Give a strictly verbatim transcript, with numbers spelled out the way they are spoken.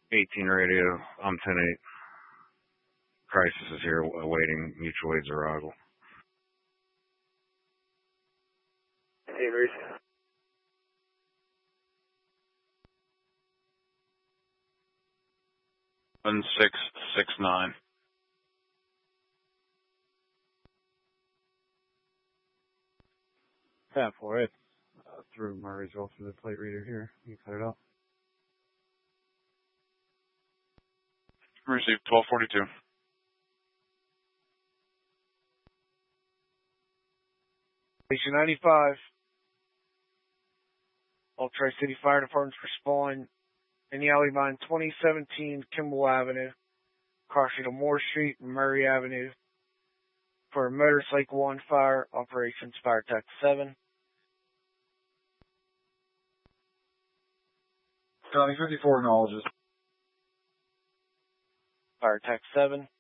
eighteen radio, I'm ten eight. Crisis is here awaiting mutual aid arrival. Hey, Reese. One six six nine. Tap for it. Uh, through Murraysville through the plate reader here. You can cut it up. Received twelve forty-two. Station ninety-five. All Tri-City Fire Departments respond in the alley line twenty seventeen Kimball Avenue, crossing to Moore Street and Murray Avenue for a motorcycle on fire, Operations Fire Tech seven. County fifty-four acknowledges. Fire Tech seven.